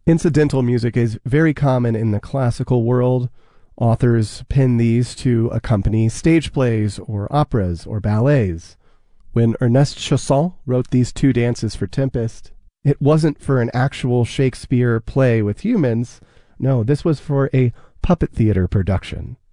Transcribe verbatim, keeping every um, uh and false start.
Incidental music is very common in the classical world. Authors pen these to accompany stage plays or operas or ballets. When Ernest Chausson wrote these two dances for Tempest, it wasn't for an actual Shakespeare play with humans. No, this was for a puppet theater production.